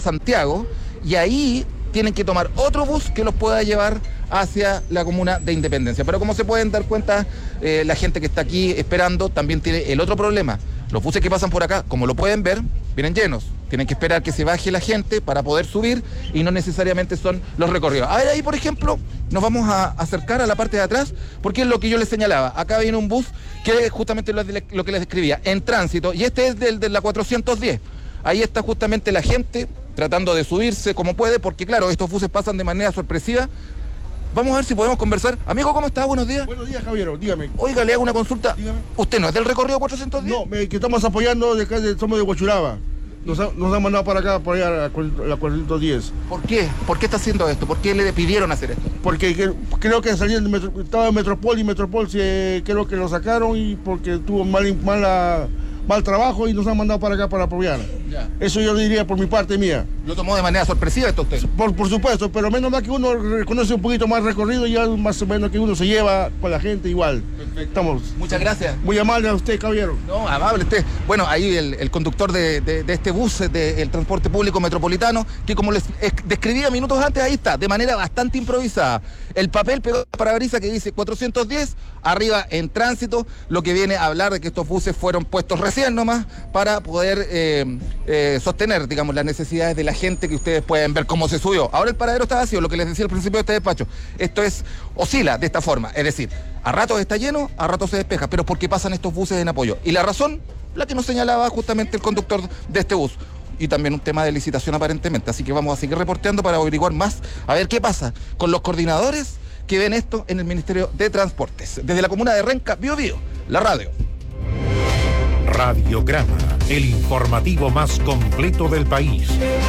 Santiago, y ahí tienen que tomar otro bus que los pueda llevar hacia la comuna de Independencia. Pero como se pueden dar cuenta, la gente que está aquí esperando también tiene el otro problema. Los buses que pasan por acá, como lo pueden ver, vienen llenos. Tienen que esperar que se baje la gente para poder subir y no necesariamente son los recorridos. A ver, ahí por ejemplo, nos vamos a acercar a la parte de atrás, porque es lo que yo les señalaba. Acá viene un bus que es justamente lo que les describía, en tránsito, y este es de la 410. Ahí está justamente la gente tratando de subirse como puede, porque claro, estos buses pasan de manera sorpresiva. Vamos a ver si podemos conversar. Amigo, ¿cómo está? Buenos días. Buenos días, Javier, dígame. Oiga, le hago una consulta. Dígame. ¿Usted no es del recorrido 410? No, que estamos apoyando, somos de Huachuraba. Nos han mandado para acá, por allá, a la 410. ¿Por qué? ¿Por qué está haciendo esto? ¿Por qué le pidieron hacer esto? Porque creo que estaba en Metropol y Metropol creo que lo sacaron y porque tuvo mal trabajo y nos han mandado para acá para apoyar. Ya. Eso yo diría por mi parte mía. ¿Lo tomó de manera sorpresiva esto usted? Por supuesto, pero menos mal que uno reconoce un poquito más recorrido y ya más o menos que uno se lleva con la gente igual. Perfecto. Muchas gracias. Muy amable a usted, caballero. No, amable usted. Bueno, ahí el conductor de este bus del transporte público metropolitano, que como les describía minutos antes, ahí está, de manera bastante improvisada. El papel pegado a la parabrisa que dice 410, arriba en tránsito, lo que viene a hablar de que estos buses fueron puestos recién nomás para poder sostener, digamos, las necesidades de la gente que ustedes pueden ver cómo se subió. Ahora el paradero está vacío, lo que les decía al principio de este despacho. Esto oscila de esta forma, es decir, a ratos está lleno, a ratos se despeja, pero ¿por qué pasan estos buses en apoyo? Y la razón, la que nos señalaba justamente el conductor de este bus. Y también un tema de licitación aparentemente. Así que vamos a seguir reporteando para averiguar más, a ver qué pasa con los coordinadores que ven esto en el Ministerio de Transportes. Desde la comuna de Renca, Biobío, la radio. Radiograma, el informativo más completo del país.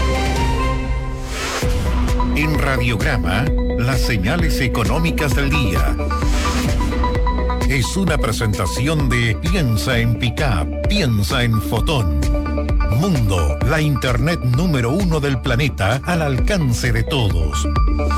En Radiograma, las señales económicas del día. Es una presentación de Piensa en Pickup, piensa en Fotón. Mundo, la internet número 1 del planeta al alcance de todos.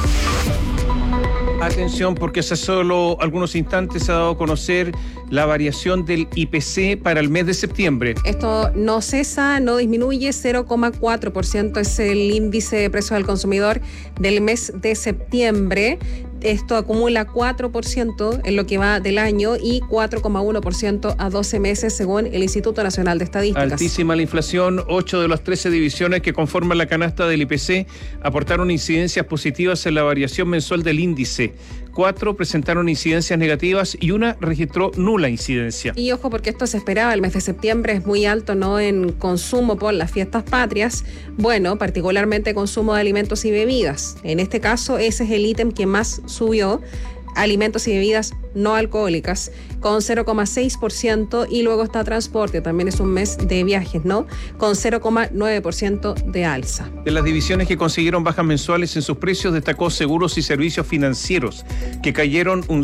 Atención, porque hace solo algunos instantes se ha dado a conocer la variación del IPC para el mes de septiembre. Esto no cesa, no disminuye, 0,4% es el índice de precios al consumidor del mes de septiembre. Esto acumula 4% en lo que va del año y 4,1% a 12 meses según el Instituto Nacional de Estadísticas. Altísima la inflación, 8 de las 13 divisiones que conforman la canasta del IPC aportaron incidencias positivas en la variación mensual del índice. 4 presentaron incidencias negativas y una registró nula incidencia. Y ojo, porque esto se esperaba, el mes de septiembre es muy alto, ¿no?, en consumo por las fiestas patrias, bueno, particularmente consumo de alimentos y bebidas. En este caso, ese es el ítem que más subió, alimentos y bebidas no alcohólicas, con 0,6%, y luego está transporte, también es un mes de viajes, ¿no?, con 0,9% de alza. De las divisiones que consiguieron bajas mensuales en sus precios, destacó seguros y servicios financieros, que cayeron un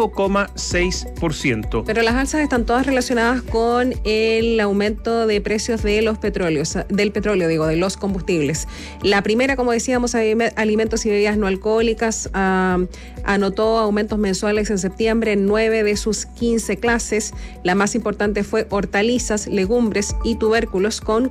5,6%. Pero las alzas están todas relacionadas con el aumento de precios de los petróleos, de los combustibles. La primera, como decíamos, alimentos y bebidas no alcohólicas, anotó aumentos mensuales en septiembre en 9 de sus 15 clases. La más importante fue hortalizas, legumbres y tubérculos con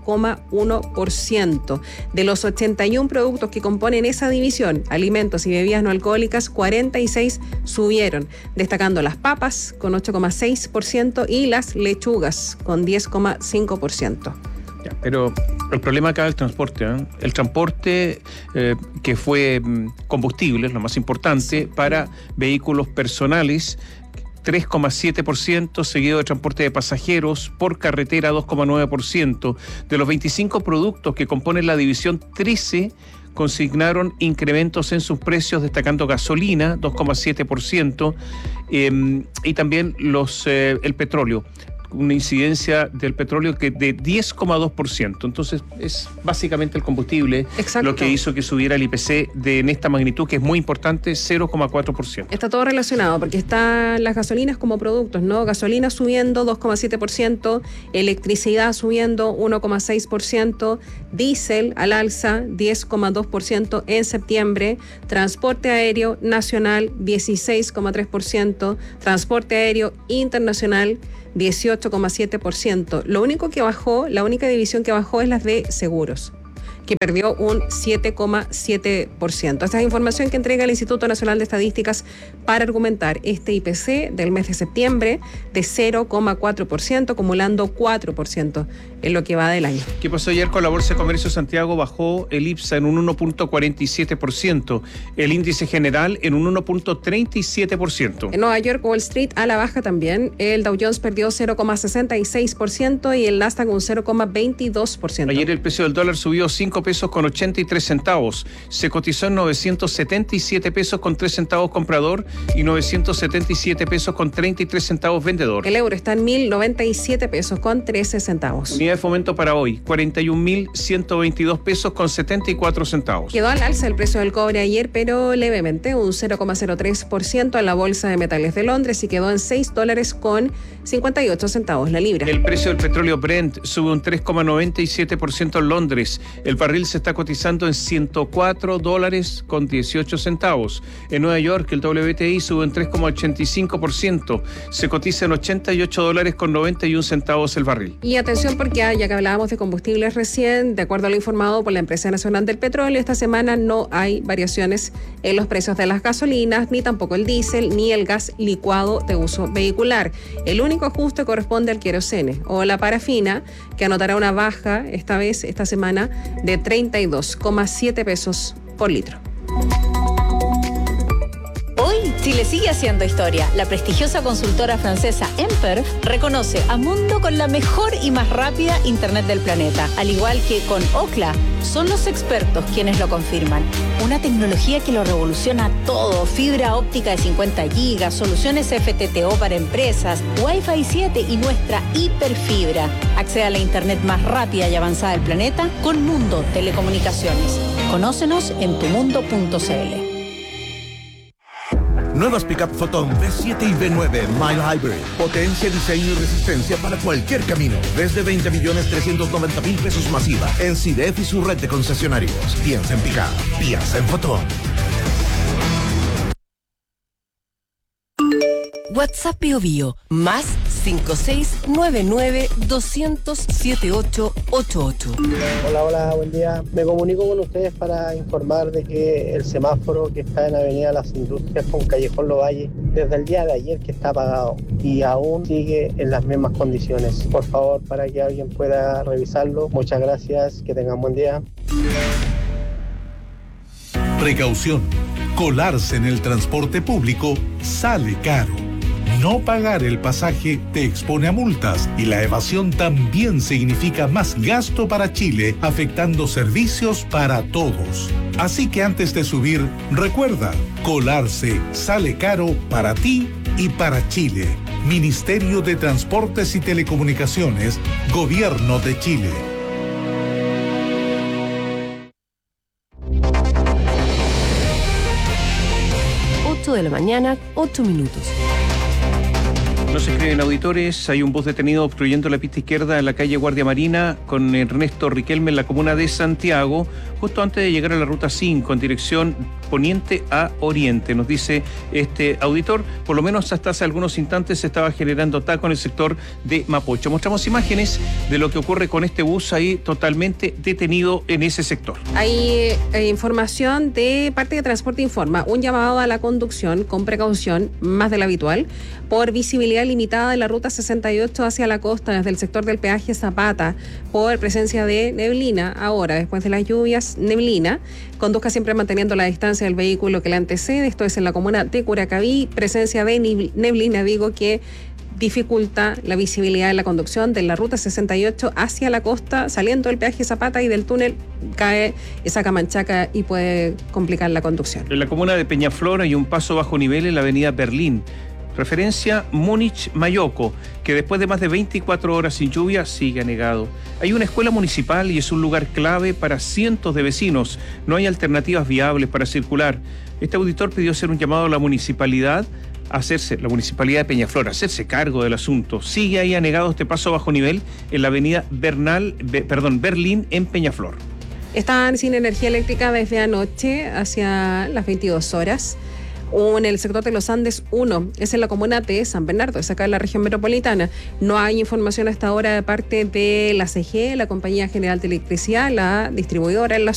4,1%. De los 81 productos que componen esa división, alimentos y bebidas no alcohólicas, 46 subieron, destacando las papas con 8,6% y las lechugas con 10,5%. Pero el problema acá es el transporte, ¿eh? El transporte que fue combustible, lo más importante, para vehículos personales, 3,7%, seguido de transporte de pasajeros, por carretera 2,9%. De los 25 productos que componen la división, 13 consignaron incrementos en sus precios, destacando gasolina, 2,7%, y también el petróleo, una incidencia del petróleo que de 10,2%. Entonces es básicamente el combustible. Exacto. Lo que hizo que subiera el IPC en esta magnitud, que es muy importante, 0,4%. Está todo relacionado porque están las gasolinas como productos, ¿no? Gasolina subiendo 2,7%, electricidad subiendo 1,6%, diésel al alza 10,2% en septiembre, transporte aéreo nacional 16,3%, transporte aéreo internacional 18,7%. Lo único que bajó, la única división que bajó es las de seguros. que perdió un 7,7%. Esta es información que entrega el Instituto Nacional de Estadísticas para argumentar este IPC del mes de septiembre de 0,4%, acumulando 4% en lo que va del año. ¿Qué pasó ayer con la Bolsa de Comercio de Santiago? Bajó el IPSA en un 1,47%, el índice general en un 1,37%. En Nueva York, Wall Street a la baja también. El Dow Jones perdió 0,66% y el Nasdaq un 0,22%. Ayer el precio del dólar subió 5 pesos con 83 centavos. Se cotizó en 977 pesos con 3 centavos comprador y 977 pesos con 33 centavos vendedor. El euro está en 1.097 pesos con 13 centavos. Unidad de fomento para hoy, 41.122 pesos con 74 centavos. Quedó al alza el precio del cobre ayer, pero levemente, un 0,03% en la Bolsa de Metales de Londres y quedó en $6 con 58 centavos la libra. El precio del petróleo Brent sube un 3,97% en Londres. El barril se está cotizando en $104 con 18 centavos. En Nueva York, el WTI sube un 3,85%. Se cotiza en $88 con 91 centavos el barril. Y atención porque ya que hablábamos de combustibles recién, de acuerdo a lo informado por la Empresa Nacional del Petróleo, esta semana no hay variaciones en los precios de las gasolinas, ni tampoco el diésel, ni el gas licuado de uso vehicular. El único ajuste corresponde al querosene o la parafina, que anotará una baja esta semana de 32,7 pesos por litro. Hoy, Chile sigue haciendo historia. La prestigiosa consultora francesa Emper reconoce a Mundo con la mejor y más rápida Internet del planeta. Al igual que con Ookla, son los expertos quienes lo confirman. Una tecnología que lo revoluciona todo. Fibra óptica de 50 gigas, soluciones FTTO para empresas, Wi-Fi 7 y nuestra hiperfibra. Accede a la Internet más rápida y avanzada del planeta con Mundo Telecomunicaciones. Conócenos en tumundo.cl. Nuevas Pickup Photon B7 y B9 Mile Hybrid. Potencia, diseño y resistencia para cualquier camino. Desde 20.390.000 pesos masiva en CIDEF y su red de concesionarios. Piensa en Pickup, piensa en Photon. WhatsApp Bio Bio, más 5699-200-7888. Hola, buen día. Me comunico con ustedes para informar de que el semáforo que está en Avenida Las Industrias con Callejón Lovalle, desde el día de ayer que está apagado y aún sigue en las mismas condiciones. Por favor, para que alguien pueda revisarlo. Muchas gracias, que tengan buen día. Precaución. Colarse en el transporte público sale caro. No pagar el pasaje te expone a multas y la evasión también significa más gasto para Chile, afectando servicios para todos. Así que antes de subir, recuerda, colarse sale caro para ti y para Chile. Ministerio de Transportes y Telecomunicaciones, Gobierno de Chile. 8 de la mañana, 8 minutos. Nos escriben auditores, hay un bus detenido obstruyendo la pista izquierda en la calle Guardia Marina con Ernesto Riquelme en la comuna de Santiago, justo antes de llegar a la ruta 5 en dirección poniente a oriente. Nos dice este auditor, por lo menos hasta hace algunos instantes se estaba generando taco en el sector de Mapocho. Mostramos imágenes de lo que ocurre con este bus ahí totalmente detenido en ese sector. Hay información de parte de Transporte Informa, un llamado a la conducción con precaución más de la habitual por visibilidad limitada de la ruta 68 hacia la costa desde el sector del peaje Zapata por presencia de neblina. Ahora, después de las lluvias, neblina. Conduzca siempre manteniendo la distancia del vehículo que le antecede. Esto es en la comuna de Curacaví. Presencia de neblina, que dificulta la visibilidad de la conducción de la ruta 68 hacia la costa, saliendo del peaje Zapata y del túnel cae esa camanchaca y puede complicar la conducción. En la comuna de Peñaflor hay un paso bajo nivel en la avenida Berlín. Referencia Múnich-Mayoco, que después de más de 24 horas sin lluvia sigue anegado. Hay una escuela municipal y es un lugar clave para cientos de vecinos. No hay alternativas viables para circular. Este auditor pidió hacer un llamado a la municipalidad la municipalidad de Peñaflor, hacerse cargo del asunto. Sigue ahí anegado este paso bajo nivel en la avenida Berlín en Peñaflor. Están sin energía eléctrica desde anoche hacia las 22 horas. o en el sector de los Andes 1, es en la comuna de San Bernardo, es acá en la región metropolitana. No hay información hasta ahora de parte de la CGE, la Compañía General de Electricidad, la distribuidora en la